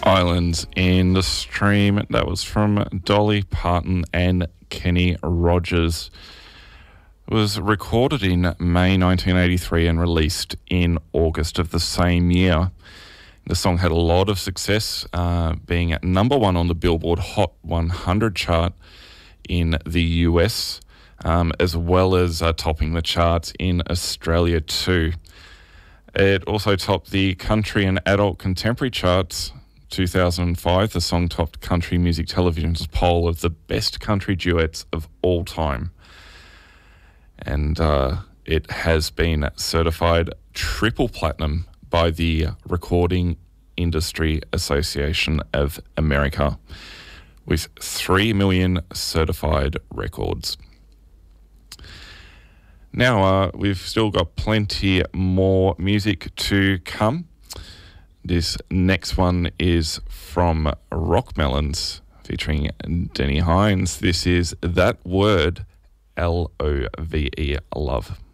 Islands in the Stream. That was from Dolly Parton and Kenny Rogers. It was recorded in May 1983 and released in August of the same year. The song had a lot of success, being at number one on the Billboard Hot 100 chart in the US, as well as topping the charts in Australia too. It also topped the country and adult contemporary charts. 2005, the song topped Country Music Television's poll of the best country duets of all time. And it has been certified triple platinum by the Recording Industry Association of America, with 3 million certified records. Now, we've still got plenty more music to come. This next one is from Rock Melons, featuring Denny Hines. This is That Word, Love.